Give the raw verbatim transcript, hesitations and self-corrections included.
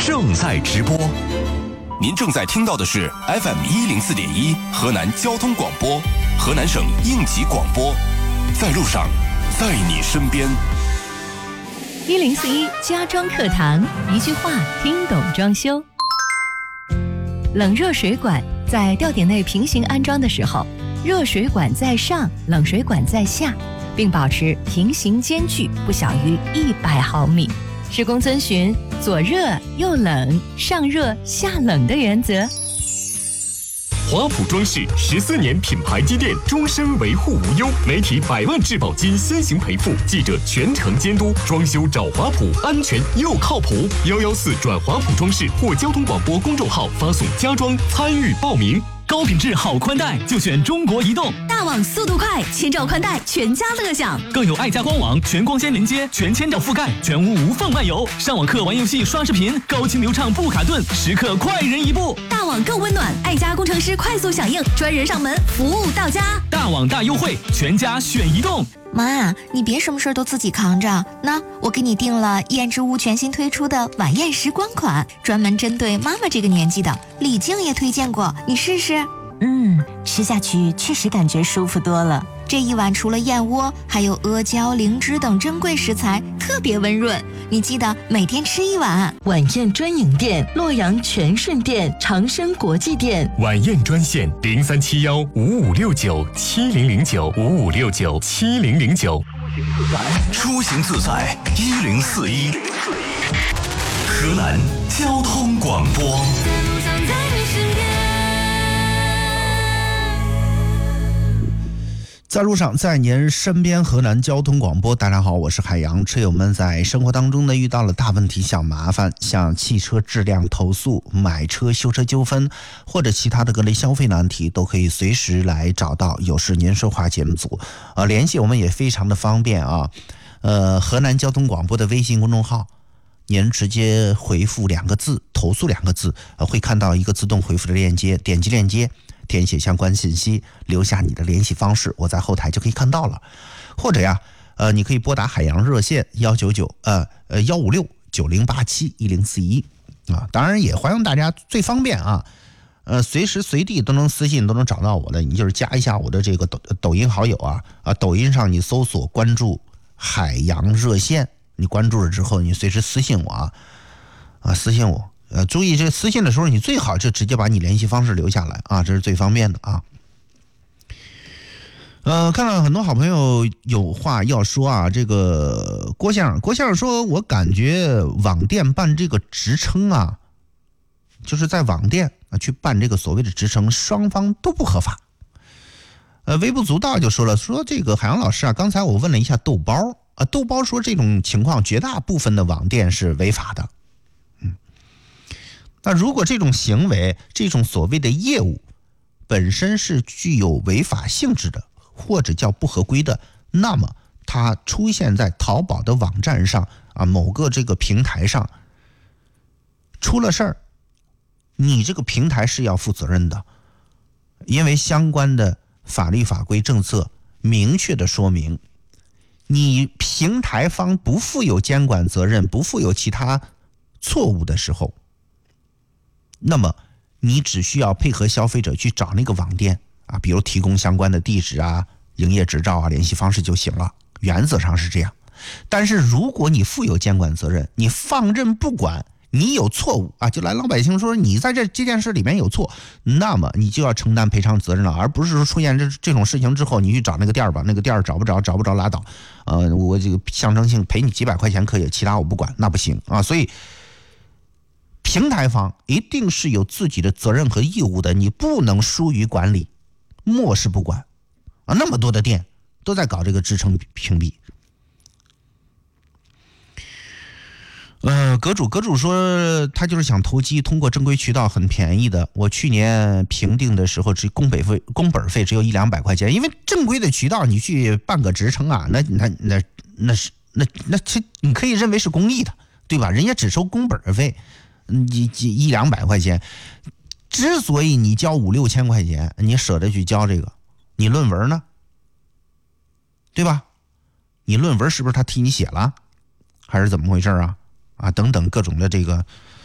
正在直播。 您正在听到的是 F M 一零四点一河南交通广播，河南省应急广播，在路上，在你身边。 一零四一家装课堂，一句话听懂装修。冷热水管在吊顶内平行安装的时候，热水管在上，冷水管在下，并保持平行间距不小于一百毫米。施工遵循左热右冷、上热下冷的原则。 华普装饰十四年品牌积淀，终身维护无忧，媒体百万质保金先行赔付，记者全程监督，装修找华普，安全又靠谱。幺幺四转华普装饰或交通广播公众号发送家装参与报名。 高品质好宽带就选中国移动， 大网速度快，千兆宽带全家乐享， 更有爱家官网全光纤连接，全千兆覆盖，全屋无缝漫游，上网课、玩游戏、刷视频，高清流畅不卡顿，时刻快人一步。 大网更温暖，爱家工程师快速响应，专人上门，服务到家。 大网大优惠，全家选移动。 妈，你别什么事都自己扛着，那我给你订了燕之屋全新推出的晚宴时光款，专门针对妈妈这个年纪的，李静也推荐过，你试试。 嗯，吃下去确实感觉舒服多了。 这一碗除了燕窝，还有阿胶、灵芝等珍贵食材，特别温润。你记得每天吃一碗。 晚宴专营店：洛阳全顺店、长生国际店。 晚宴专线：零三七幺五五六九七零零九五五六九七零零九。 出行自在一零四一，河南交通广播。 在路上，在您身边，河南交通广播。大家好，我是海洋。车友们在生活当中呢遇到了大问题、小麻烦，像汽车质量投诉、买车修车纠纷或者其他的各类消费难题，都可以随时来找到有事您说话节目组。呃，联系我们也非常的方便啊。呃，河南交通广播的微信公众号，您直接回复两个字“投诉”两个字，呃，会看到一个自动回复的链接，点击链接。填写相关信息，留下你的联系方式，我在后台就可以看到了。或者呀，呃，你可以拨打海洋热线幺九九呃呃幺五六九零八七一零四一啊。当然也欢迎大家最方便啊，呃，随时随地都能私信都能找到我的，你就是加一下我的这个抖抖音好友啊啊，抖音上你搜索关注海洋热线，你关注了之后，你随时私信我啊啊，私信我。呃，注意这私信的时候，你最好就直接把你联系方式留下来啊，这是最方便的啊。呃，看到很多好朋友有话要说啊，这个郭先生，郭先生说，我感觉网店办这个职称啊，就是在网店啊去办这个所谓的职称，双方都不合法。呃，微不足道就说了，说这个海洋老师啊，刚才我问了一下豆包啊，豆包说这种情况绝大部分的网店是违法的。那如果这种行为，这种所谓的业务本身是具有违法性质的，或者叫不合规的，那么它出现在淘宝的网站上啊，某个这个平台上出了事儿，你这个平台是要负责任的，因为相关的法律法规政策明确的说明，你平台方不负有监管责任，不负有其他错误的时候，那么你只需要配合消费者去找那个网店啊，比如提供相关的地址啊、营业执照啊、联系方式就行了，原则上是这样。但是如果你负有监管责任，你放任不管，你有错误啊，就来老百姓说你在这这件事里面有错，那么你就要承担赔偿责任了，而不是说出现这这种事情之后，你去找那个店吧，那个店找不着，找不着拉倒，呃，我这个象征性赔你几百块钱可以，其他我不管，那不行啊，所以。平台方一定是有自己的责任和义务的，你不能疏于管理，漠视不管啊！那么多的店都在搞这个职称屏蔽。呃，阁主阁主说他就是想投机，通过正规渠道很便宜的。我去年评定的时候，只工本费工本费只有一两百块钱，因为正规的渠道你去办个职称啊，那那那那是那那这你可以认为是公益的，对吧？人家只收工本费。你一两百块钱，之所以你交五六千块钱，你舍得去交这个，你论文呢？对吧？你论文是不是他替你写了，还是怎么回事啊？啊，等等各种的这个